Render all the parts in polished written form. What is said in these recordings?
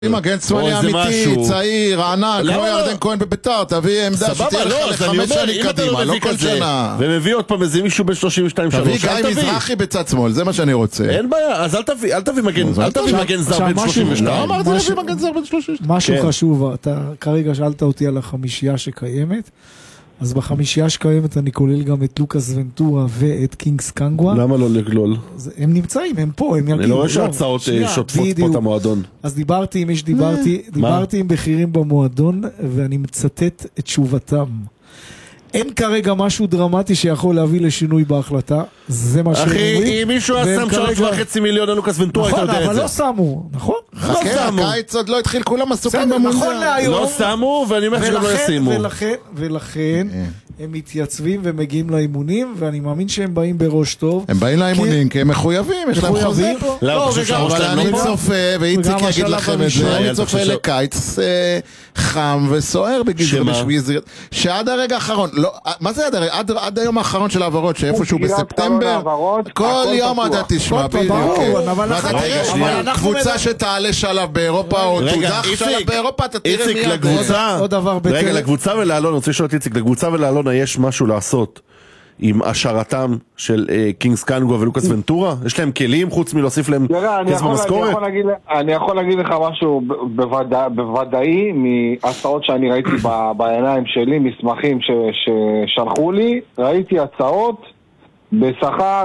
מגן צפוני אמיתי, צעיר, ענק, כמו ירדן כהן בביתר, תביא עמדה שתהיה לך לחמש שנים קדימה, לא כל שנה. ומביא עוד פעם איזה מישהו ב-32-3. תביא גיא מזרחי בצד שמאל, זה מה שאני רוצה. אין בעיה, אז אל תביא מגן זר בן 32. לא אמרתי להביא מגן זר בן 32. משהו חשוב, אתה כרגע שאלת אותי על החמישייה שקיימת, אז בחמישייה שקיימת אני כולל גם את לוקאס ונטורה ואת קינגס קנגווה. למה לא לגלול? הם נמצאים, הם פה, הם יגיעו. אני לא רואה שהצעות שוטפות פה את המועדון. אז דיברתי עם מי שדיברתי עם בכירים במועדון, ואני מצטט את תשובתם. אין כרגע משהו דרמטי שיכול להביא לשינוי בהחלטה, זה מה שאומרים. אחי, אם מישהו שם 3.5 מיליון על לוקאס ונטורה, אתה יודע את זה. נכון, אבל לא שמו, נכון? חכה, הקיץ עוד לא התחיל, כולם עסוקים במונדיאל. לא שמו, ואני אומר שגם לא ישימו. ולכן הם מתייצבים ומגיעים לאימונים, ואני מאמין שהם באים בראש טוב. הם באים לאימונים כי הם מחויבים, יש להם חוזה פה. אבל אני צופה, ואיציק יגיד לכם את זה, אני צופה לקיץ חם וסוער בגזר שעד הרגע האחרון, מה זה עד היום האחרון של העברות, שאיפשהו בספטמבר, כל יום אתה תשמע ואתה תראה קבוצה שתעלה שלב באירופה או תודח שלב באירופה, אתה תראה מיד עוד דבר בטל. רגע, לקבוצה ולאלון, אני רוצה לשאול את איציק, לקבוצה ולאלונה יש משהו לעשות עם השארתם של קינגס קנגווה ולוקאס ונטורה? יש להם כלים חוץ מלהוסיף להם כסף במשכורת? אני יכול להגיד לך משהו בוודאי מהצעות שאני ראיתי בעיניים שלי, מסמכים ששלחו לי, ראיתי הצעות בשכר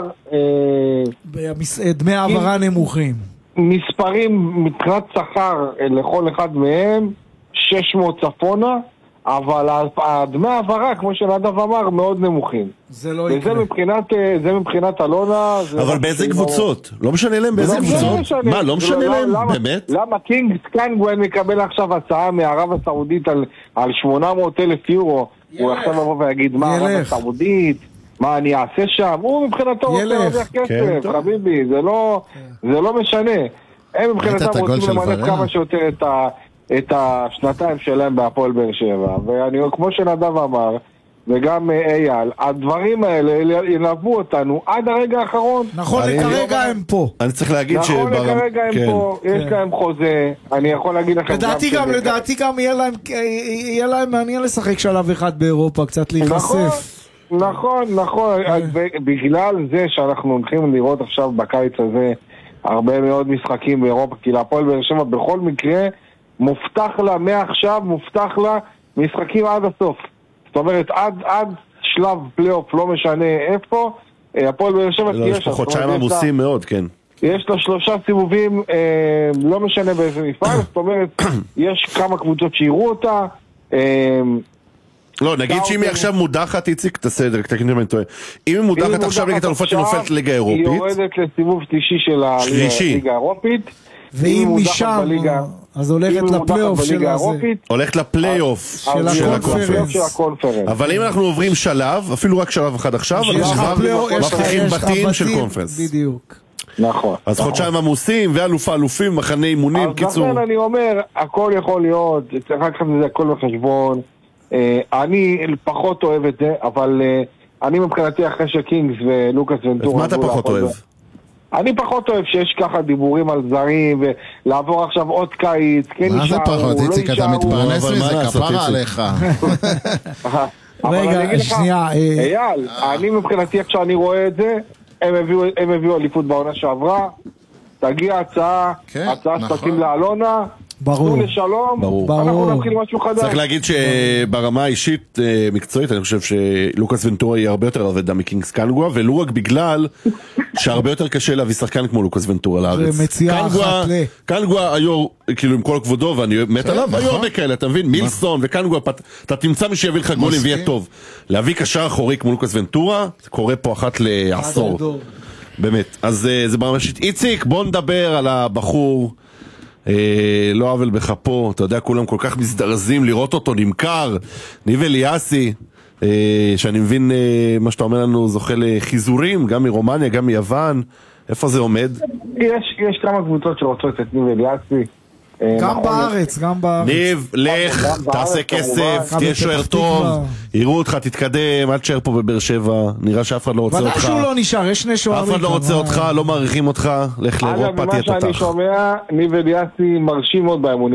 דמי העברה נמוכים, מספרים מבחינת שכר לכל אחד מהם 600 צפונה, אבל הדמי העברה, כמו שנדב אמר, מאוד נמוכים. זה לא יקרה. וזה מבחינת אלונה. אבל באיזה קבוצות? לא משנה להם באיזה קבוצות? מה, לא משנה להם? באמת? למה קינגס קנגווה מקבל עכשיו הצעה מערב הסעודית על 800,000 יורו? הוא עכשיו לבוא ויגיד, מה ערב הסעודית? מה אני אעשה שם? הוא מבחינתו רוצה להרוויח כסף, חביבי, זה לא משנה. הם מבחינתם רוצים למנף כמה שיותר את השנתיים שלהם בהפועל באר שבע, ואני כמו שנדב אמר וגם אייל, הדברים האלה ילוו אותנו עד הרגע האחרון. נכון, כרגע הם פה. אני צריך להגיד נכון, כרגע הם פה, יש להם חוזה, אני יכול להגיד לכם לדעתי גם יהיה להם מעניין לשחק שלב אחד באירופה, קצת להיחשף. נכון, בגלל זה שאנחנו הולכים לראות עכשיו בקיץ הזה הרבה מאוד משחקים באירופה, כי להפועל באר שבע בכל מקרה מובטח לה, מעכשיו מובטח לה משחקים עד הסוף. זאת אומרת, עד שלב פלייאוף, לא משנה איפה, הפועל באר שבע תהיה שם. יש פה חודשיים עמוסים מאוד, כן. יש לו 3 סיבובים, לא משנה באיזה מפעל, זאת אומרת, יש כמה קבוצות שיראו אותה. לא, נגיד שאם היא עכשיו מודחת, איציק, תסדר, תקן אם אני טועה. אם היא מודחת עכשיו נגד אלופת שנופלת ליגה אירופית, היא יורדת לסיבוב שלישי של הליגה האירופית. ואם משם, אז הולכת לפלייאוף של הזה. הולכת לפלייאוף של הקונפרנס. אבל אם אנחנו עוברים שלב, אפילו רק שלב אחד עכשיו, אנחנו מבטיחים בתים של קונפרנס. בדיוק. נכון. אז חודשיים עמוסים, אלופים, מחנה אימונים, קיצור. אז לכן אני אומר, הכל יכול להיות, צריך לקחת את זה הכל בחשבון. אני פחות אוהב את זה, אבל אני מבחינתי אחרי שקינגס ולוקאס ונטורה. מה אתה פחות אוהב? אני פחות אוהב שיש ככה דיבורים על זרים ולעבור עכשיו עוד קיץ, כן מה זה פחות, איציק, אתה מתפרנס מזה, כפרה עליך. רגע, שנייה. אייל, אני מבחינתי עכשיו אני רואה את זה, הם הביאו אליפות בעונה שעברה, תגיע הצעה שתתאים לאלונה, ברור. לשלום, ברור. אנחנו נתחיל משהו חדש. צריך להגיד שברמה האישית מקצועית אני חושב שלוקאס ונטורה יהיה הרבה יותר עבודה מקינגס קנגווה, ולא רק בגלל שהרבה יותר קשה להביא שחקן כמו לוקאס ונטורה לארץ. זה מציאה אחת קנגווה היו, כאילו עם כל כבודו ואני מת עליו, היו הרבה כאלה, אתה מבין? מילסון וקנגווה, אתה תמצא מי שיביא לך גולים ויהיה טוב. להביא קשר אחורי כמו לוקאס ונטורה, זה קורה פה אחת לעשור. באמת. אז זה ברמה האישית. איציק, בוא נדבר על הבחור, לא עוול בכפו, אתה יודע, כולם כל כך מזדרזים לראות אותו נמכר, ניב אליאסי, שאני מבין מה שאתה אומר לנו זוכה לחיזורים, גם מרומניה, גם מיוון, איפה זה עומד? יש כמה קבוצות שרוצות את ניב אליאסי, גם בארץ, גם בארץ. ניב, לך, תעשה כסף, תהיה שוער טוב, יראו אותך, תתקדם, אל תשאר פה בבאר שבע, נראה שאף אחד לא רוצה אותך. ודאי שהוא לא נשאר, יש שני שוערים. אף אחד לא רוצה אותך, לא מעריכים אותך, לך לאירופה, תהיה תותח. אגב, ממה שאני שומע, ניב אליאסי מרשים מאוד באימונים.